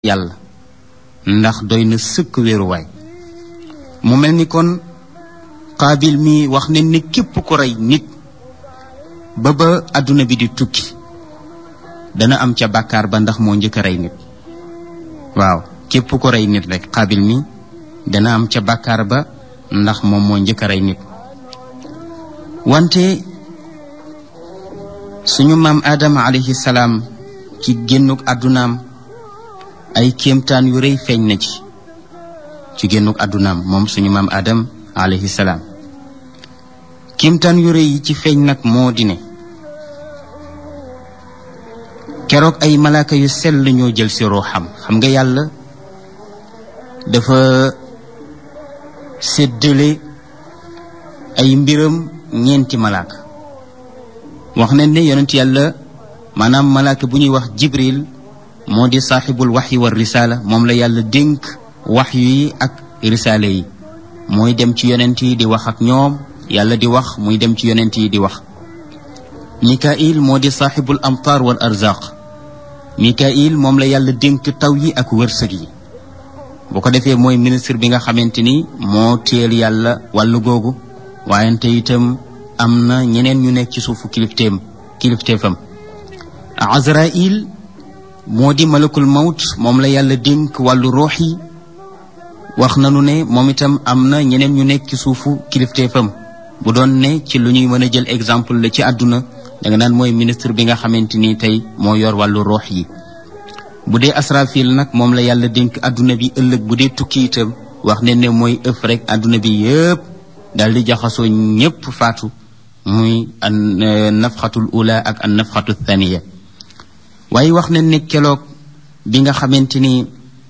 yàlla ndax doy na sëkk wéeruwaay. mu mel ni kon Qaabil mi wax ne ni képp ku rey nit ba àdduna bi di tukki dana am ca bàkkaar ba ndax moo njëkk a rey nit. waaw képp ku rey nit rek Qaabil mi dana am ca bàkkaar ba ndax moom moo njëkk a rey nit. wante suñu maam Adama alayhi salaam ci génnuk àddunaam ay kéemtaan yu rëy feeñ na ci génnuk àddunaam moom suñu maam Adam alayhi salaam. kéemtaan yu rëy yi ci feeñ nag moo di ne keroog ay malaaka yu sell ñoo jël si ruuxam. xam nga yàlla dafa séddale ay mbiram ñeenti malaaka. wax nañ ne yonent yàlla maanaam malaaka bu ñuy wax Jibril moo di saaxibul waxyi wa risaala, moom la yàlla dénk waxyu yi ak risaala yi. mooy dem ci yonent yi di wax ak ñoom, yàlla di wax muy dem ci yonent yi di wax. Mikail moo di saaxibul amtaar wal arzaq. Mikail moom la yàlla dénk taw yi ak wërsëg yi. bu ko defee mooy ministre bi nga xamante ni moo téel yàlla wàllu googu, waayante itam am na ñeneen ñu nekk ci suufu kilifteefam. Azrail moo di malakul mawt, moom la yàlla dénk wàllu ruux yi. wax nanu ne moom itam am na ñeneen ñu nekk ci suufu kilifteefam. bu doon ne ci lu ñuy mën a jël exemple la ci àdduna, danga naan mooy ministre bi nga xamante ni tey moo yor wàllu ruux yi. bu dee Asrafil nag moom la yàlla dénk àdduna bi ëllëg bu dee tukki itam wax ne mooy ëf rek àdduna bi yëpp daal di jaxasoo ñëpp faatu, muy an nafxatul ula ak an nafxatu thaniya. waaye wax ne keroog bi nga xamante ni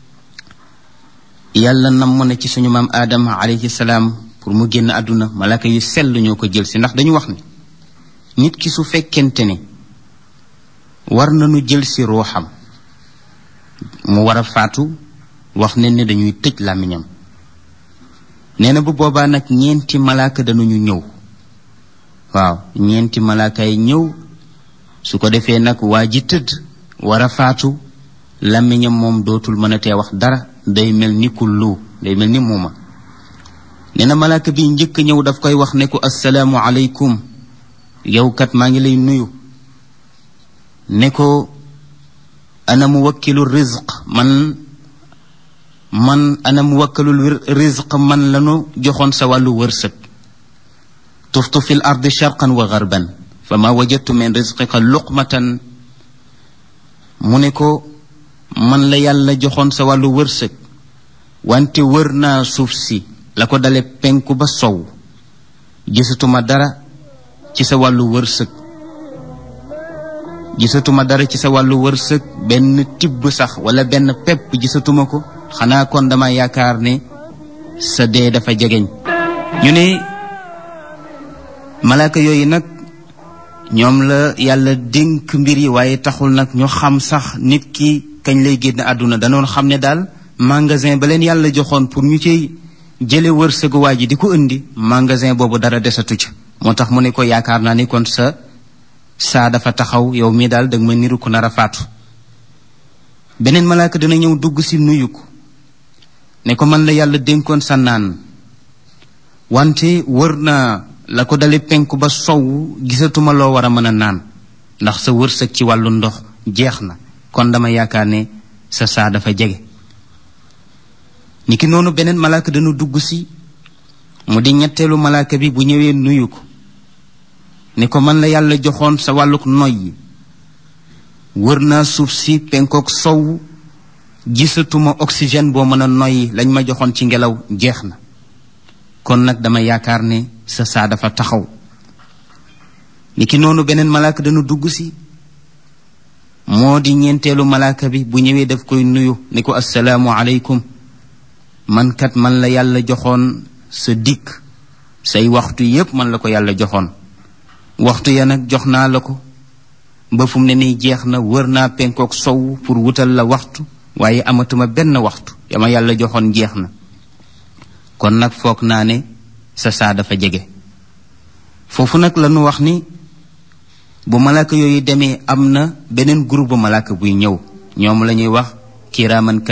yàlla namm na ci suñu maam Adama alayhi salaam pour mu génn àdduna, malaaka yu sell ñoo ko jël si. ndax dañu wax ne nit ki su fekkente ne war nañu jël si ruuxam mu war a faatu, wax ne dañuy tëj làmmiñam. nee na bu boobaa nag ñeenti malaaka dañuñu ñëw. waaw ñeenti malaaka yi ñëw, su ko defee nag waa ji tëdd war a faatu, làmmiñam moom dootul mën a tee wax dara, day mel ni kullu, day mel ni muuma. nee na malaaka bi njëkk ñëw daf koy wax ne ko assalaamu aleykum, yow kat maa ngi lay nuyu. ne ko ana muwakkilu rizq, man ana muwakkilu rizq, man lanu joxoon sa wàllu wërsëg. tuftu fi l ardi sharqan wa garban fa ma wajadtu min rizqika luqmatan. mu ne ko man la yàlla joxoon sa wàllu wërsëg, wante wër naa suuf si la ko dale penku ba sow, gisatuma dara ci sa wàllu wërsëg, gisatuma dara ci sa wàllu wërsëg, benn tibb sax wala benn pepp gisatuma ko. xanaa kon dama yaakaar ne sa dee dafa jegeñ. ñu ne malaaka yooyu nag ñoom la yàlla dénk mbir yi, waaye taxul nag ñu xam sax nit ki kañ lay génn àdduna. danoon xam ne daal magasin ba leen yàlla joxoon pour ñu ciy jële wërsëgu waa ji di ko indi, magasin boobu dara desatu ca. moo tax mu ne ko yaakaar naa ni kon saa dafa taxaw, yow mii daal danga ma niru ko nar a faatu. beneen malaaka dana ñëw dugg si nuyu ko ne ko man la yàlla dénkoon sa naan, wante wër naa la ko dale penku ba sow, gisatuma loo war a mën a naan ndax sa wërsëg ci wàllu ndox jeex na, kon dama yaakaar ne sa saa dafa jege. niki noonu beneen malaaka dana dugg si, mu di ñetteelu malaaka bi, bu ñëwee nuyu ko ne ko man la yàlla joxoon sa wàlluk noyyi, wër naa suuf si penkook sow, gisatuma oxygène boo mën a noyyi, lañ ma joxoon ci ngelaw jeex na, kon nag dama yaakaar ne sa saa dafa taxaw. niki noonu beneen malaaka dana dugg si, moo di ñeenteelu malaaka bi, bu ñëwee daf koy nuyu ne ko assalaamu aleykum, man kat man la yàlla joxoon sa dikk, say waxtu yépp man la ko yàlla joxoon. waxtu ya nag jox naa la ko ba fu mu ne nii jeex na, wër naa penkook sow pour wutal la waxtu, waaye amatuma benn waxtu, yama yàlla joxoon jeex na, kon nag foog naa ne sa saa dafa jege. foofu nag la ñu wax ni bu malaaka yooyu demee am na beneen groupe bu malaaka buy ñëw, ñoom la ñuy wax kiraaman